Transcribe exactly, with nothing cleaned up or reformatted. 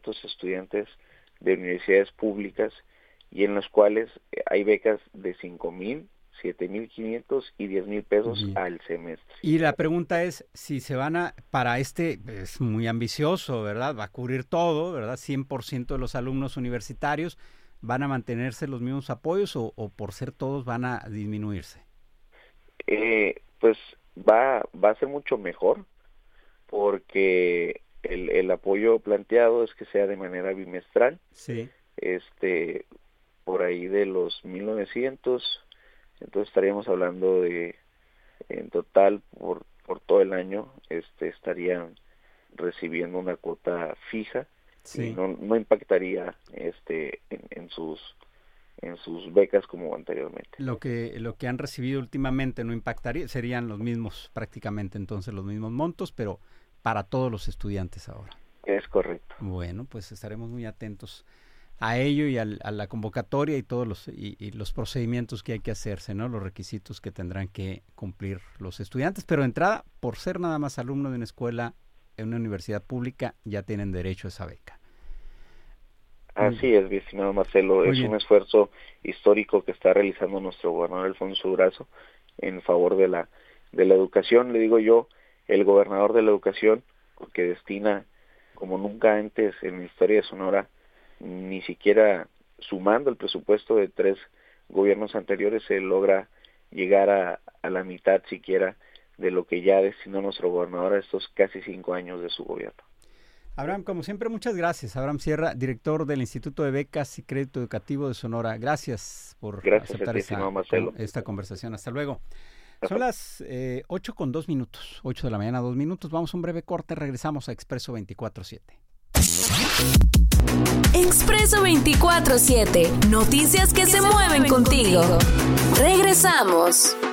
quinientos estudiantes de universidades públicas y en los cuales hay becas de cinco mil, siete mil quinientos y diez mil pesos Bien. al semestre. Y la pregunta es si se van a, para este, es muy ambicioso, ¿verdad? Va a cubrir todo, ¿verdad? cien por ciento de los alumnos universitarios, ¿van a mantenerse los mismos apoyos o, o por ser todos van a disminuirse? Eh, pues va, va a ser mucho mejor porque el, el apoyo planteado es que sea de manera bimestral. Sí. Este, por ahí de los mil novecientos, entonces estaríamos hablando de, en total, por, por todo el año, este, estarían recibiendo una cuota fija. Sí. Y no, no impactaría este en, en sus en sus becas como anteriormente. Lo que lo que han recibido últimamente no impactaría, serían los mismos prácticamente entonces los mismos montos, pero para todos los estudiantes ahora. Es correcto. Bueno, pues estaremos muy atentos a ello y al, a la convocatoria y todos los y, y los procedimientos que hay que hacerse, ¿no? Los requisitos que tendrán que cumplir los estudiantes, pero de entrada, por ser nada más alumno de una escuela en una universidad pública, ya tienen derecho a esa beca. Así es, mi estimado Marcelo, Muy es bien. un esfuerzo histórico que está realizando nuestro gobernador Alfonso Durazo en favor de la de la educación, le digo yo, el gobernador de la educación, porque destina como nunca antes en la historia de Sonora, ni siquiera sumando el presupuesto de tres gobiernos anteriores se logra llegar a, a la mitad siquiera de lo que ya destinó nuestro gobernador a estos casi cinco años de su gobierno. Abraham, como siempre, muchas gracias. Abraham Sierra, director del Instituto de Becas y Crédito Educativo de Sonora. Gracias por Gracias aceptar a ti, esta, Marcelo. esta conversación. Hasta luego. Son las eh, ocho con dos minutos, ocho de la mañana, dos minutos. Vamos a un breve corte, regresamos a Expreso veinticuatro siete. Expreso veinticuatro siete, noticias que se mueven contigo. Regresamos.